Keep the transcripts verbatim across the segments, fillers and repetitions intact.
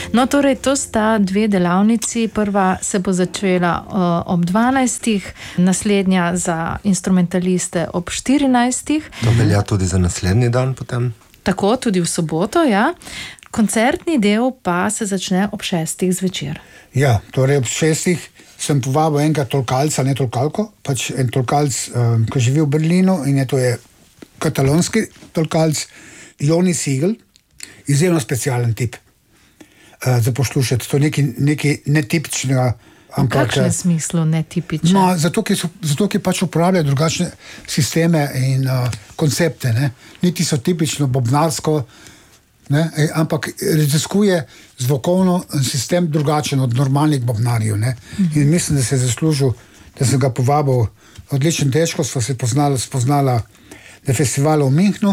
No, torej, to sta dve delavnici. Prva se bo začela uh, ob dvanajstih, naslednja za instrumentaliste ob štirinajstih. To velja tudi za naslednji dan potem? Tako, tudi v soboto, ja. Koncertni del pa se začne ob šestih zvečer. Ja, torej ob šestih sem povabil enega tolkalca, ne tolkalko, pač en tolkalc, um, ki živi v Berlinu in je to je katalonski tolkalc, Joni Sigl, izjemno specialen tip uh, za poslušati. To je nekaj, nekaj netipičnega. V kakšnem smislu netipično? No, zato, ki so, zato, ki pač uporabljajo drugačne sisteme in uh, koncepte, ne. Niti so tipično bobnarsko, ne, ampak raziskuje zvokovno sistem drugačen od normalnih bobnarjev. Ne. In mislim, da se je zaslužil, da sem ga povabil. Odličen dečko, sva se poznala, spoznala na festivalu v Münchnu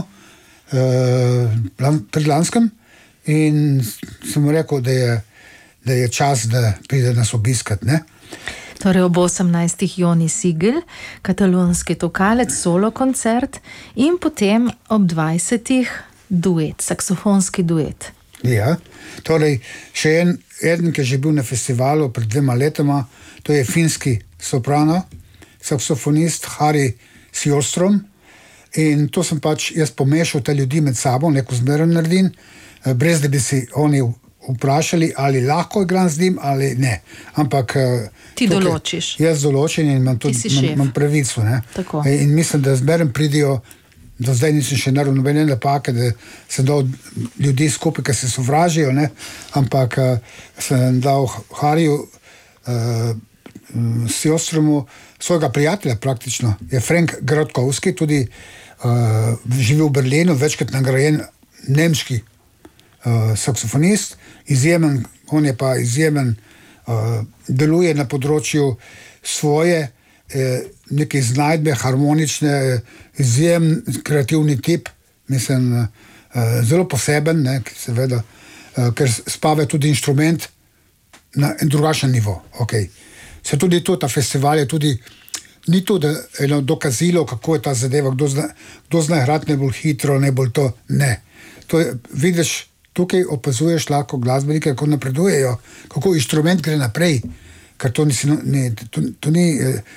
eh, pred lanskem in sem mu rekel, da je, da je čas, da pride nas obiskat. Ne. Torej ob osemnajstih Joni Sigl, katalonski tolkalec, solo koncert in potem ob dvajsetih duet, saksofonski duet. Ja, torej še en, eden, ki je že bil na festivalu pred dvema letoma, to je finski soprano, saksofonist Harry Sjostrom in to sem pač jaz pomešal te ljudi med sabo, neko zmeren naredim, brez da bi si oni vprašali, ali lahko igram z njim ali ne. Ampak ti tukaj, določiš. Jaz določen in imam, tudi, imam, imam pravico. Ne? In mislim, da zmeren pridijo. Do zdaj nisem še naredil nobene napake, da sem dal ljudi skupaj, ki se sovražijo, ne? Ampak uh, sem dal Hariju uh, Sjostromu svojega prijatelja praktično. Je Frank Grodkowski, tudi uh, živi v Berlinu, večkrat nagrajen nemški uh, saksofonist, izjemen, on je pa izjemen, uh, deluje na področju svoje neke iznajdbe, harmonične, izjemen kreativni tip, mislim, zelo poseben, ne, seveda, ker spave tudi inštrument na en drugačen nivo. Okay. Se tudi to, ta festival je tudi, ni to da eno dokazilo, kako je ta zadeva, kdo zna, kdo zna igrati najbolj hitro, najbolj to, ne. To je, vidiš, tukaj opazuješ lahko glasbenike, kako napredujejo, kako inštrument gre naprej, ker to, nisi, ne, to, to ni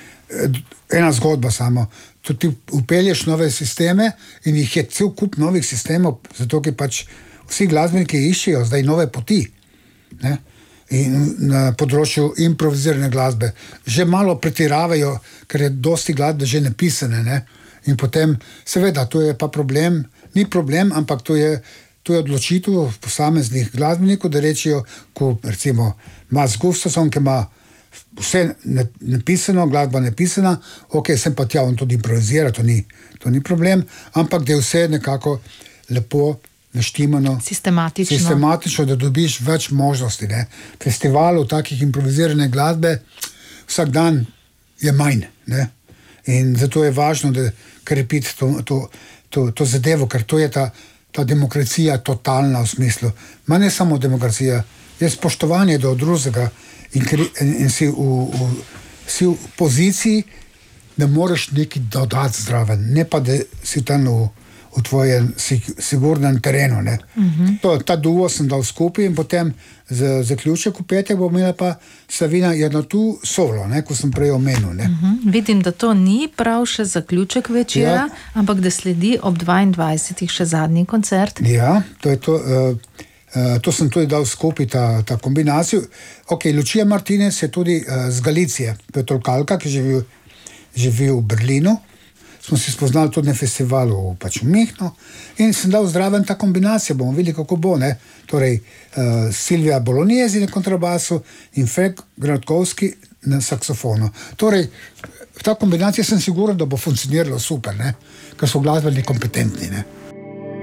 ena zgodba samo. To ti upelješ nove sisteme in jih je cel kup novih sistemov, zato ki pač vsi glasbeniki iščejo zdaj nove poti, ne? In na področju improvizirane glasbe. Že malo pretiravajo, ker je dosti glasbe že napisane, ne? In potem, seveda, to je pa problem, ni problem, ampak to je, to je odločitev posameznih glasbenikov, da rečijo, ko recimo Mats Gustafsson, ki ima vse napisano, glasba napisana, ok, sem pa tja, on tudi improvizira, to ni, to ni problem, ampak da je vse nekako lepo naštimano, sistematično. sistematično, da dobiš več možnosti. Ne? Festivalov takih improvizirane glasbe vsak dan je manj. Ne? In zato je važno, da krepiti to, to, to, to zadevo, ker to je ta, ta demokracija totalna v smislu. Ma ne samo demokracija, je spoštovanje do drugega. In, in, in si, v, v, si v poziciji, da moraš nekaj dodati zraven, ne pa da si tam v, v tvojem sigurnem terenu. Ne. Uh-huh. To, ta duo sem dal skupaj in potem za zaključek v petek bo imela pa Savina jedno tu solo, ne, ko sem prej omenil. Ne. Uh-huh. Vidim, da to ni prav še zaključek večera, ja. Ampak da sledi ob dvaindvajsetih še zadnji koncert. Ja, to je to. Uh, Uh, to sem tudi dal skupaj ta, ta kombinacijo. Ok, Lucia Martinez je tudi uh, z Galicije, to je tolkalka, ki živi, živi v Berlinu. Smo se spoznali tudi na festivalu pač v Münchnu in sem dal zdraven ta kombinacija, bomo videli, kako bo. Ne? Torej, uh, Silvia Bolognesi na kontrabasu in Frank Grodkowski na saksofonu. Torej, v ta kombinacija sem siguren, da bo funkcioniralo super, ne? Ker so glasbeni kompetentni. Ne?